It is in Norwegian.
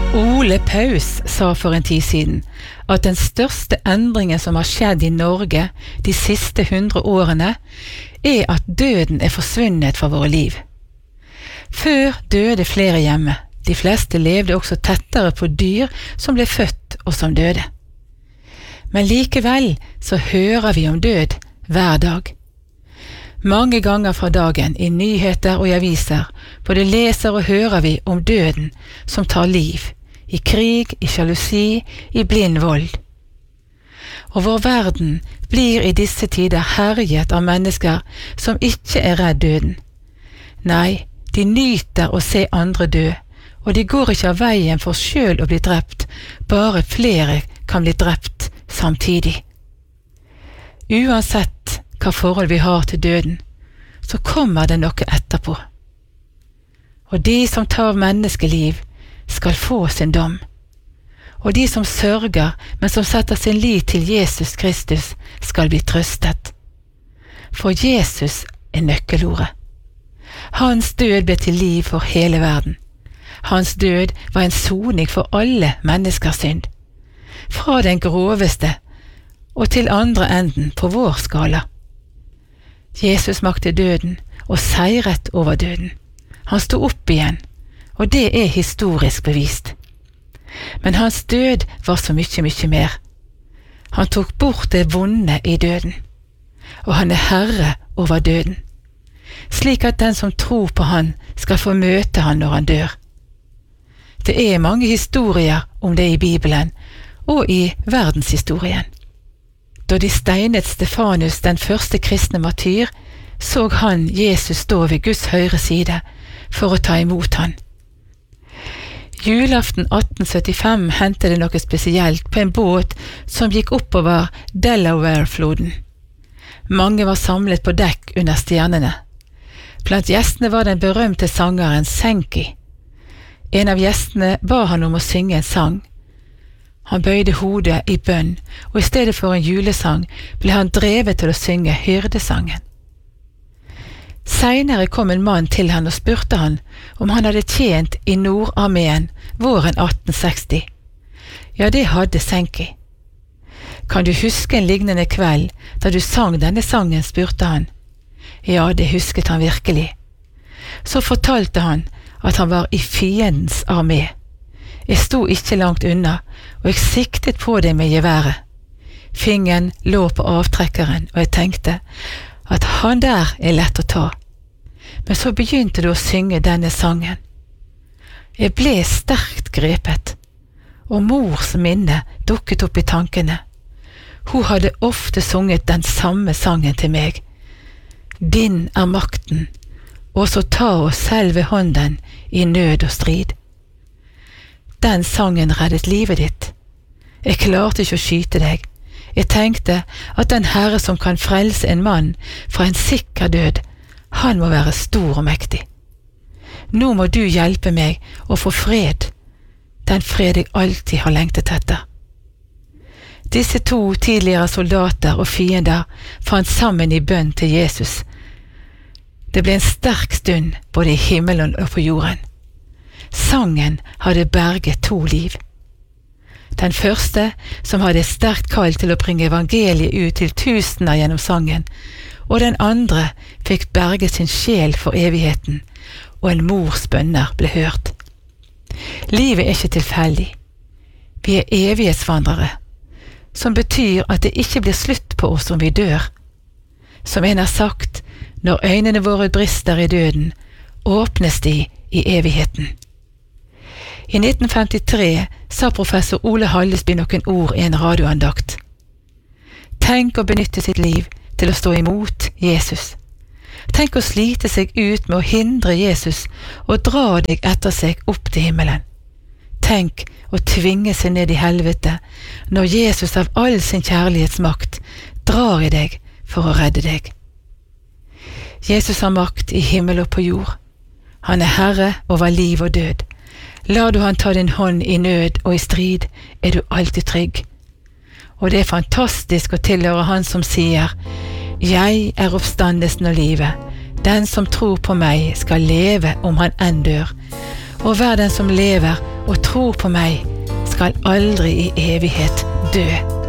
Ole Paus sa for en tid siden at den største endringen som har skjedd i Norge de siste 100 årene at døden forsvunnet fra våre liv. Før døde flere hjemme. De fleste levde også tettere på dyr som ble født og som døde. Men likevel så hører vi om død hver dag. Mange ganger fra dagen i nyheter og i aviser både leser og hører vi om døden som tar liv, i krig, i sjalusi, i blind vold. Og vår verden blir i disse tider herjet av mennesker som ikke redd døden. Nei, de nyter å se andre dø, og de går ikke av veien for selv å bli drept, bare flere kan bli drept samtidig. Uansett hva forhold vi har til døden, så kommer det noe etterpå. Og de som tar menneskeliv skal få sin dom. Og de som sørger, men som setter sin lit til Jesus Kristus, skal bli trøstet. For Jesus nøkkelordet. Hans død ble til liv for hele verden. Hans død var en soning for alle menneskers synd. Fra den groveste og til andre enden på vår skala. Jesus makte døden og seiret over døden. Han sto opp igjen, og det historisk bevist. Men hans død var så mye mer. Han tok bort det vonde i døden, og han herre over døden, slik at den som tror på han skal få møte han når han dør. Det mange historier om det i Bibelen og i verdenshistorien. Da de steinet Stefanus, den første kristne martyr, så han Jesus stå ved Guds høyre side for å ta imot han. Julaften 1875 hendte det noe spesielt på en båt som gikk oppover Delaware-floden. Mange var samlet på dekk under stjernene. Blant gjestene var den berømte sangeren Sankey. En av gjestene ba han om å synge en sang. Han bøyde hodet i bønn, og i stedet for en julesang ble han drevet til å synge hyrdesangen. Senere kom en mann til han og spurte han om han hadde tjent i Nordarmeen våren 1860. Ja, det hadde Sankey. Kan du huske en lignende kveld da du sang denne sangen, spurte han. Ja, det husket han virkelig. Så fortalte han at han var i fiendens armé. Jeg sto ikke langt unna, og jeg siktet på det med geværet. Fingeren lå på avtrekkeren, og jeg tenkte at han der lett å ta. Men så begynte du å synge denne sangen. Jeg ble sterkt grepet, og mors minne dukket opp i tankene. Hun hadde ofte sunget den samme sangen til meg. Din makten, og så ta oss selv ved hånden i nød og strid. Den sangen reddet livet ditt. Jeg klarte ikke å skyte deg. Jeg tenkte at den Herre som kan frelse en mann fra en sikker død, han må være stor og mektig. Nå må du hjelpe meg å få fred, den fred jeg alltid har lengtet etter. Disse to tidligere soldater og fiender fant sammen i bønn til Jesus. Det ble en sterk stund både i himmelen og på jorden. Sangen hadde berget to liv. Den første, som hadde et sterkt kall til å bringe evangeliet ut til tusener gjennom sangen, og den andre fikk berget sin sjel for evigheten, og en mors bønner ble hørt. Livet ikke tilfeldig. Vi evighetsvandrere, som betyr at det ikke blir slutt på oss om vi dør. Som en har sagt, når øynene våre brister i døden, åpnes de i evigheten. I 1953 sa professor Ole Hallesby noen ord i en radioandakt. Tenk å benytte sitt liv til å stå imot Jesus. Tenk å slite seg ut med å hindre Jesus og dra deg etter seg opp til himmelen. Tenk å tvinge seg ned i helvete når Jesus av all sin kjærlighetsmakt drar i deg for å redde deg. Jesus har makt i himmel og på jord. Han herre over liv og død. Lar du han ta din hånd i nød og i strid, du alltid trygg. Og det fantastisk å tilhøre han som sier, jeg oppstandelsen og livet. Den som tror på meg skal leve om han enn dør. Og hver den som lever og tror på meg, skal aldri i evighet dø.